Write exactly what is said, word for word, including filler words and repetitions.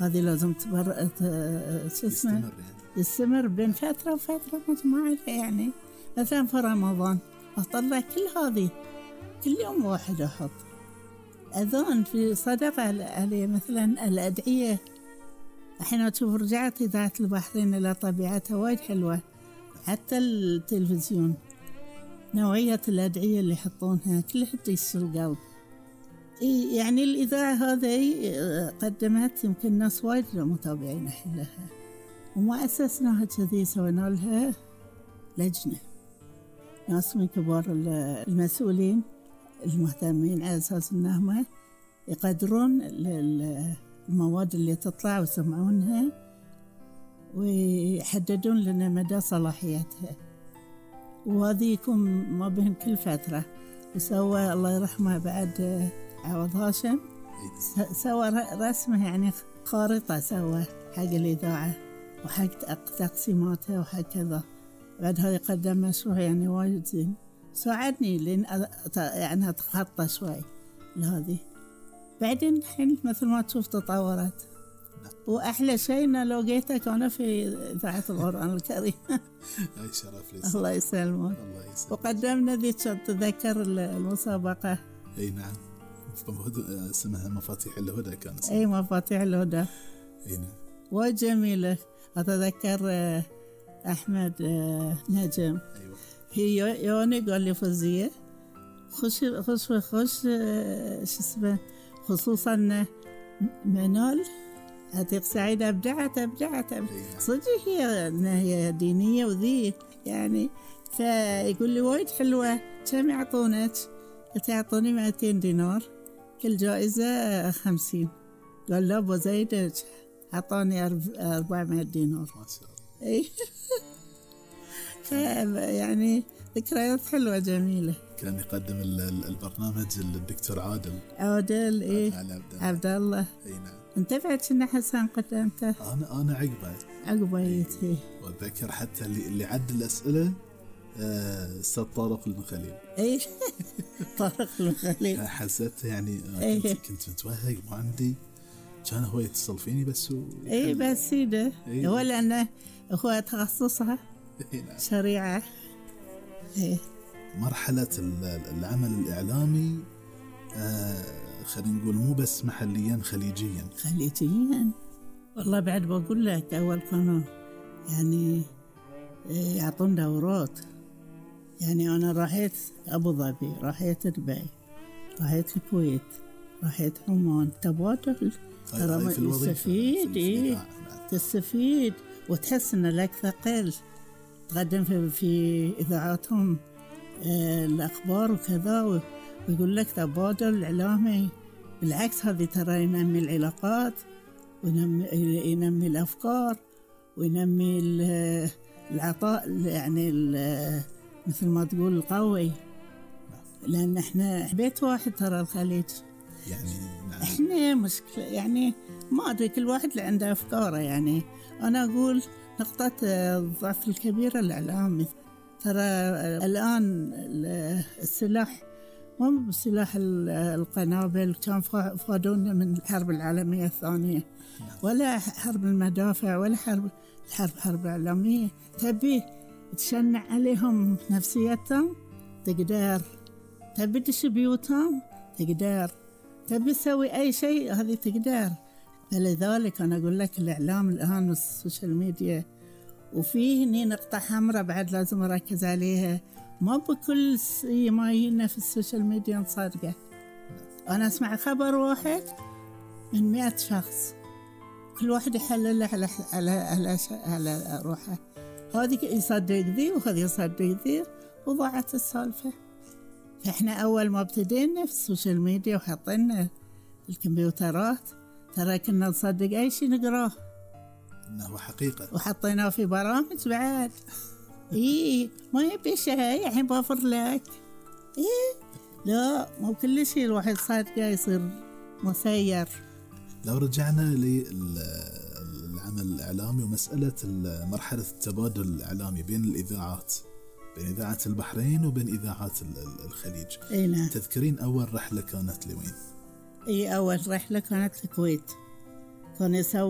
هذه لازم تبر شو اسمه يعني. يستمر بين فترة وفترة مجموعة يعني. مثلا في رمضان أطلع كل هذه كل يوم واحد أحط أذان في صدقة عليه. مثلا الأدعية الحين أشوف رجعت إذاعة البحرين إلى طبيعتها وايد حلوة. حتى التلفزيون نوعية الأدعية اللي يحطونها كلها تيسر القلب. يعني الإذاعة هذه قدمت يمكن ناس وايد متابعين لها، وما أسسناها كذي، سوينا لها لجنة ناس من كبار المسؤولين المهتمين على أساس أنهم يقدرون المواد اللي تطلع ويسمعونها ويحددون لنا مدى صلاحيتها، وهذه يكون ما بين كل فترة. وسوى الله يرحمه بعد عوض هاشم سوى رسمه يعني خارطة سوى حق الإذاعة وحق تقسيماتها وحق كذا. بعد هذا قدم مشروع يعني وايد زين، ساعدني لين يعني أتخطى شوي لهذه. بعدين الحين مثل ما تشوف تطورت، وأحلى شيء إن لوجيتك أنا في إذاعة القرآن الكريم. أي شرف لي. الله يسلمك. الله يسلمك. وقدمنا ذي تذكر المسابقة. أي نعم، اسمها مفاتيح الهدى كان اسمها. أي مفاتيح الهدى. أي نعم. وايد جميلة. أتذكر أحمد نجم. أيوة. هي يوني قال لي فوزية خش خش خش شو اسمه، خصوصا منال عتيق سعيد أبدعت أبدعت صدق. هي هي دينية وذي يعني. فيقول لي وايد حلوة، كم يعطونك؟ قلت يعطوني مئتين دينار كل جائزة خمسين. قال لا بزيدك، عطاني أربعمائة دينار. ما شاء الله. يعني ذكريات حلوة جميلة. كان يقدم البرنامج الدكتور عادل عادل إيه عبد الله. اي نعم. انت بعد كنا حسن قدمته؟ انا انا عقبه عقبه يتي. واتذكر حتى اللي اللي عد الاسئله استاذ طارق المخليل. اي طارق المخليل. حسيت يعني كنت, كنت متوهق ما عندي، كان هو يتصل فيني بس و... اي بس سيده هو لانه هو تخصصها شريعه. ايه مرحله العمل الاعلامي آه خلينا نقول مو بس محليا، خليجيا. خليجيا والله. بعد بقول لك أول كانوا يعني يعطون دورات. يعني أنا راحت أبو ظبي، راحت دبي، راحت الكويت، راحت عمان، تبادل. ترى تستفيد إيه تستفيد وتحس إن لك ثقل. تقدم في, في إذاعاتهم آه الأخبار وكذا، ويقول لك تبادل إعلامي. بالعكس هذه ترى ينمي العلاقات وينمي ينمي الأفكار وينمي العطاء يعني مثل ما تقول القوي. لأن إحنا بيت واحد ترى الخليج يعني. نعم. إحنا مشكلة يعني ما أدري، كل واحد اللي عنده أفكاره. يعني أنا أقول نقطة الضعف الكبيرة الإعلام. ترى الآن السلاح مو بسلاح القنابل، كان فادونا من الحرب العالمية الثانية، ولا حرب المدافع ولا حرب الحرب حرب إعلامية. تبي تشنع عليهم نفسيتهم تقدر، تبي تدش بيوتهم تقدر، تبي تسوي أي شيء هذه تقدر. فلذلك أنا أقول لك الإعلام الآن والسوشيال ميديا، وفيه هني نقطة حمراء بعد لازم أركز عليها. ما بكل ما يجينا في السوشيال ميديا نصدقه. أنا أسمع خبر واحد من مئة شخص، كل واحد يحلل على على على, على روحه. هذه يصدق ذي وهذا يصدق ذي وضاعت السالفة. فإحنا أول ما ابتدينا في السوشيال ميديا وحطينا الكمبيوترات ترى كنا نصدق أي شيء نقراه إنه حقيقة، وحطيناه في برامج بعد. إيه ما يبي شيء الحين بوفر لك. إيه لا مو كل شيء الواحد صادقه يصير مسير. لو رجعنا للعمل الإعلامي ومسألة مرحلة التبادل الإعلامي بين الإذاعات، بين إذاعة البحرين وبين إذاعات الخليج. إيه نعم. تذكرين أول رحلة كانت لوين؟ إيه أول رحلة كانت الكويت، كان يسوي